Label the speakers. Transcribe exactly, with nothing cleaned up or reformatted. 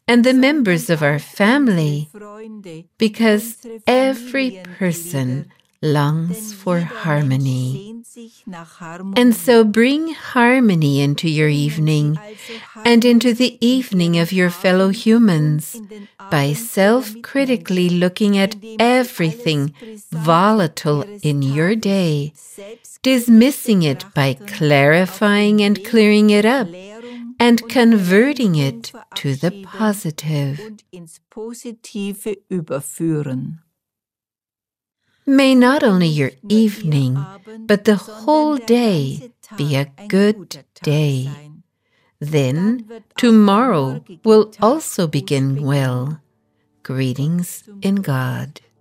Speaker 1: and the members of our family, because every person longs for harmony. And so bring harmony into your evening and into the evening of your fellow humans by self-critically looking at everything volatile in your day, dismissing it by clarifying and clearing it up, and converting it to the positive. May not only your evening, but the whole day be a good day. Then tomorrow will also begin well. Greetings in God.